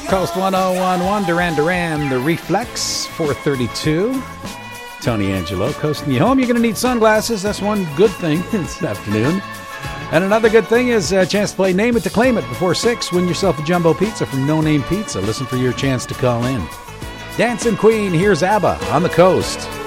Coast 1011, Duran Duran, The Reflex, 432. Tony Angelo coasting you home. You're going to need sunglasses. That's one good thing this afternoon. And another good thing is a chance to play Name It to Claim It before 6. Win yourself a jumbo pizza from No Name Pizza. Listen for your chance to call in. Dancing Queen, here's ABBA on the Coast.